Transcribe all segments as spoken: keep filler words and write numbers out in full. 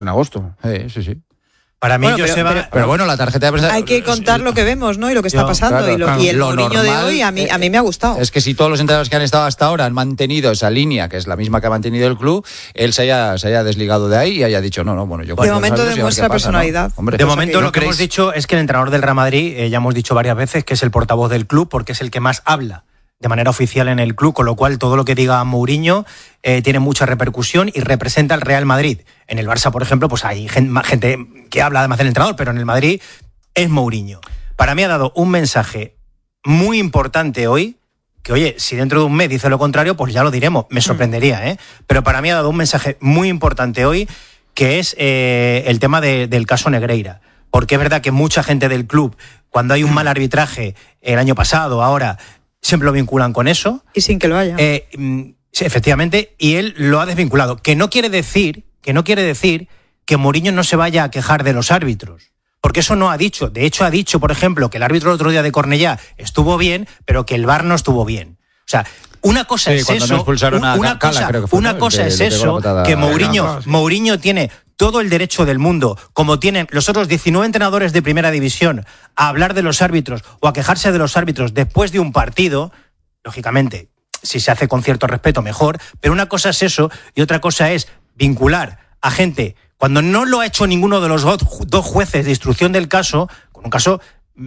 En agosto. Sí, sí, sí. Para mí, bueno, Joseba... Pero, pero, pero bueno, la tarjeta de prensa... Hay que contar lo que vemos, ¿no? Y lo que está yo, pasando. claro, y, lo, claro, y el lo Mourinho de hoy a mí, a mí me ha gustado. Es que si todos los entrenadores que han estado hasta ahora han mantenido esa línea, que es la misma que ha mantenido el club, él se haya, se haya desligado de ahí y haya dicho, no, no, bueno, yo... De momento demuestra pasa, personalidad. ¿no? Hombre, de momento que lo que creéis... hemos dicho es que el entrenador del Real Madrid, eh, ya hemos dicho varias veces, que es el portavoz del club, porque es el que más habla de manera oficial en el club, con lo cual todo lo que diga Mourinho eh, tiene mucha repercusión y representa al Real Madrid. En el Barça, por ejemplo, pues hay gente, gente que habla además del entrenador, pero en el Madrid es Mourinho. Para mí ha dado un mensaje muy importante hoy, que oye, si dentro de un mes dice lo contrario, pues ya lo diremos, me sorprendería, ¿eh? Pero para mí ha dado un mensaje muy importante hoy, que es eh, el tema de, del caso Negreira. Porque es verdad que mucha gente del club, cuando hay un mal arbitraje, el año pasado, ahora... siempre lo vinculan con eso. Y sin que lo haya. Eh, sí, efectivamente, y él lo ha desvinculado. Que no quiere decir, que no quiere decir que Mourinho no se vaya a quejar de los árbitros. Porque eso no ha dicho. De hecho, ha dicho, por ejemplo, que el árbitro el otro día de Cornellá estuvo bien, pero que el V A R no estuvo bien. O sea, una cosa sí, es cuando eso. No expulsaron a una Cala, cosa, creo que fue, una ¿no? cosa de, es de eso, que Mourinho, no, sí. Mourinho tiene todo el derecho del mundo, como tienen los otros diecinueve entrenadores de primera división, a hablar de los árbitros o a quejarse de los árbitros después de un partido. Lógicamente, si se hace con cierto respeto, mejor, pero una cosa es eso y otra cosa es vincular a gente cuando no lo ha hecho ninguno de los dos jueces de instrucción del caso, con un caso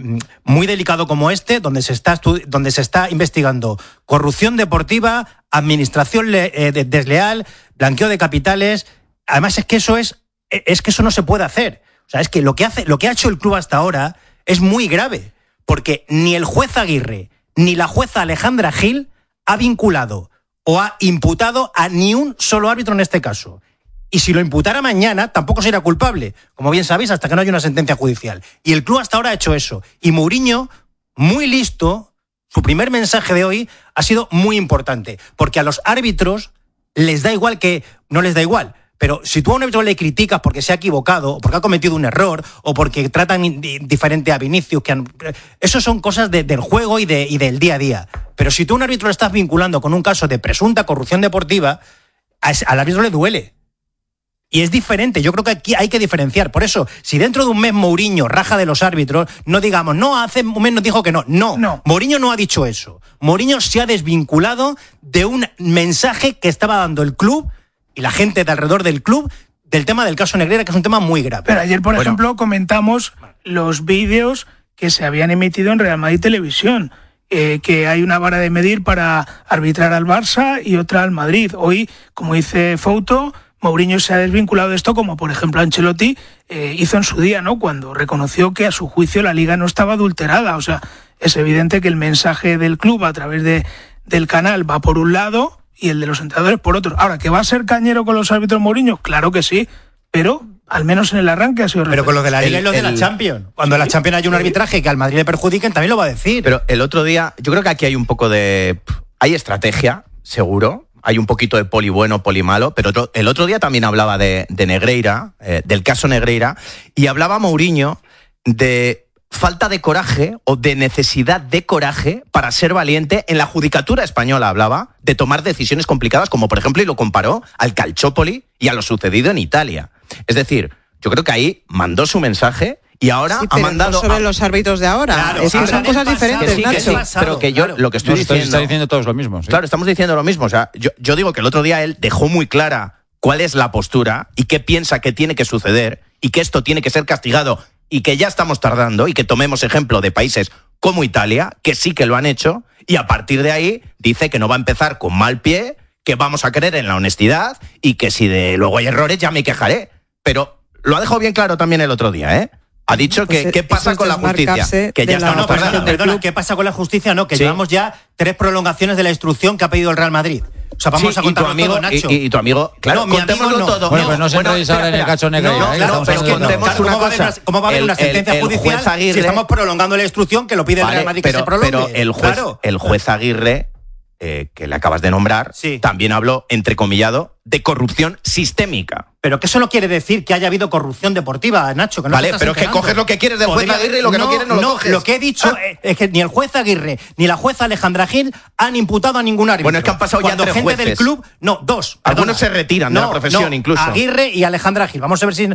muy delicado como este, donde se está, donde se está investigando corrupción deportiva, administración desleal, blanqueo de capitales. Además, es que eso es, es que eso no se puede hacer. O sea, es que lo que hace, lo que ha hecho el club hasta ahora es muy grave, porque ni el juez Aguirre ni la jueza Alejandra Gil ha vinculado o ha imputado a ni un solo árbitro en este caso. Y si lo imputara mañana, tampoco será culpable, como bien sabéis, hasta que no haya una sentencia judicial. Y el club hasta ahora ha hecho eso. Y Mourinho, muy listo, su primer mensaje de hoy ha sido muy importante, porque a los árbitros les da igual que... no les da igual, pero si tú a un árbitro le criticas porque se ha equivocado, o porque ha cometido un error, o porque tratan diferente a Vinicius, que han... eso son cosas de, del juego y, de, y del día a día. Pero si tú a un árbitro lo estás vinculando con un caso de presunta corrupción deportiva, a ese, al árbitro le duele. Y es diferente, yo creo que aquí hay que diferenciar. Por eso, si dentro de un mes Mourinho raja de los árbitros, no digamos, no, hace un mes nos dijo que no. No, no. Mourinho no ha dicho eso. Mourinho se ha desvinculado de un mensaje que estaba dando el club y la gente de alrededor del club del tema del caso Negreira, que es un tema muy grave. Pero ayer, por bueno, ejemplo, comentamos los vídeos que se habían emitido en Real Madrid Televisión, eh, que hay una vara de medir para arbitrar al Barça y otra al Madrid. Hoy, como dice Fouto, Mourinho se ha desvinculado de esto, como por ejemplo Ancelotti eh, hizo en su día, ¿no? Cuando reconoció que a su juicio la Liga no estaba adulterada. O sea, es evidente que el mensaje del club a través de, del canal va por un lado y el de los entrenadores por otro. Ahora, ¿que va a ser cañero con los árbitros Mourinho? Claro que sí, pero al menos en el arranque ha sido referente. Pero con los de la Liga y los de la el, Champions. Cuando en la Champions hay un arbitraje que al Madrid le perjudiquen, también lo va a decir. Pero el otro día, yo creo que aquí hay un poco de... hay estrategia, seguro. Hay un poquito de poli bueno, poli malo, pero otro, el otro día también hablaba de, de Negreira, eh, del caso Negreira, y hablaba Mourinho de falta de coraje o de necesidad de coraje para ser valiente. En la judicatura española hablaba de tomar decisiones complicadas, como por ejemplo, y lo comparó al Calciopoli y a lo sucedido en Italia. Es decir, yo creo que ahí mandó su mensaje y ahora sí, ha mandado no sobre a... los árbitros de ahora. Claro, es sí, que son cosas diferentes, que sí, que Nacho. sí, pero que yo claro. lo que estoy no, diciendo... está diciendo todos lo mismo. Sí. Claro, estamos diciendo lo mismo. O sea, yo, yo digo que el otro día él dejó muy clara cuál es la postura y qué piensa que tiene que suceder y que esto tiene que ser castigado y que ya estamos tardando y que tomemos ejemplo de países como Italia, que sí que lo han hecho, y a partir de ahí dice que no va a empezar con mal pie, que vamos a creer en la honestidad y que si de luego hay errores ya me quejaré. Pero lo ha dejado bien claro también el otro día, ¿eh? Ha dicho pues que qué pasa con la justicia. Que ya no, estamos no, perdona, tardando. perdona, ¿qué pasa con la justicia? No, que Sí. llevamos ya tres prolongaciones de la instrucción que ha pedido el Real Madrid. O sea, vamos Sí, a contarlo y tu amigo, todo, Nacho. Y, y tu amigo, claro, No, mi amigo contémoslo no. todo. Bueno, pues no se entréis ahora en el caso Negreira. No, ¿eh? claro, Estamos pero hablando- contemos Claro, una ¿cómo va a haber cosa. una- ¿Cómo va a haber El- una sentencia el- el judicial juez Aguirre- si estamos prolongando la instrucción que lo pide el Vale, Real Madrid pero, que se prolongue? pero el juez, Claro. el juez Aguirre, eh, que le acabas de nombrar, Sí. también habló, entrecomillado, de corrupción sistémica. Pero que eso no quiere decir que haya habido corrupción deportiva, Nacho. Que no vale, pero es que coges lo que quieres del juez Aguirre y lo que no, no quieres no lo no, coges. Lo que he dicho ah. es que ni el juez Aguirre ni la jueza Alejandra Gil han imputado a ningún árbitro. Bueno, es que han pasado Cuando ya tres gente jueces. del club, no, dos. Algunos perdona. se retiran no, de la profesión no, incluso. Aguirre y Alejandra Gil. Vamos a ver si